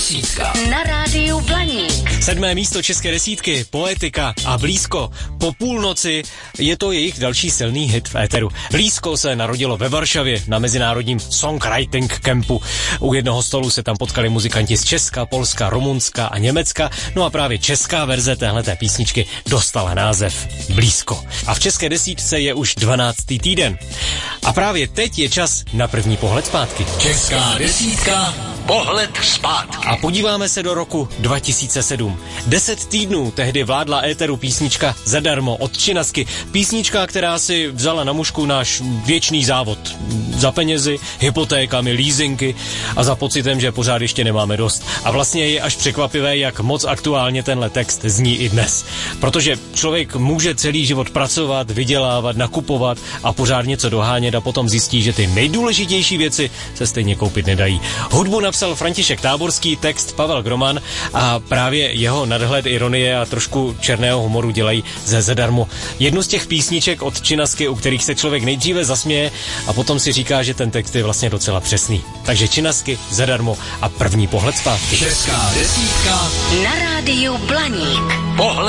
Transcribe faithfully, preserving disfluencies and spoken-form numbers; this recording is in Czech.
desítka na rádiu Blaník. Sedmé místo české desítky, Poetika a Blízko. Po půlnoci je to jejich další silný hit v éteru. Blízko se narodilo ve Varšavě na mezinárodním songwriting campu. U jednoho stolu se tam potkali muzikanti z Česka, Polska, Rumunska a Německa. No a právě česká verze téhleté písničky dostala název Blízko. A v české desítce je už dvanáctý týden. A právě teď je čas na první pohled zpátky. Česká desítka, pohled zpátky. A podíváme se do roku dva tisíce sedm. Deset týdnů tehdy vládla éteru písnička Zadarmo od Činasky. Písnička, která si vzala na mušku náš věčný závod. Za penězi, hypotékami, leasingy a za pocitem, že pořád ještě nemáme dost. A vlastně je až překvapivé, jak moc aktuálně tenhle text zní i dnes. Protože člověk může celý život pracovat, vydělávat, nakupovat a pořád něco dohánět a potom zjistí, že ty nejdůležitější věci se stejně koupit nedají. Hudbu napsal František Táborský, text Pavel Groman a právě jeho nadhled, ironie a trošku černého humoru dělají ze Zadarmo jednu z těch písniček od Činasky, u kterých se člověk nejdříve zasměje a potom si říká, že ten text je vlastně docela přesný. Takže Činasky, Zadarmo a první pohled zpátky. Česká desítka na rádiu Blaník. Pohled